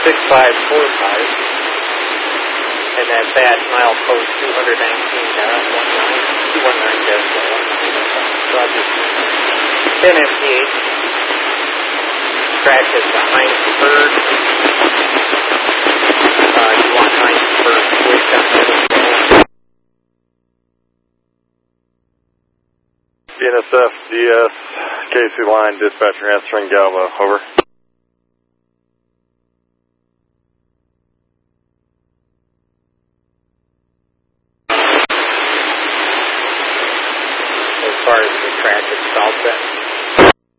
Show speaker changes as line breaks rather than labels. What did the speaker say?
6545. And that badge milepost 219.19. Roger. 10 MPH. Track is behind Bird. You want Heinz Bird.
BNSF DS Casey line dispatcher answering Galva. Over.
As far as the track itself, then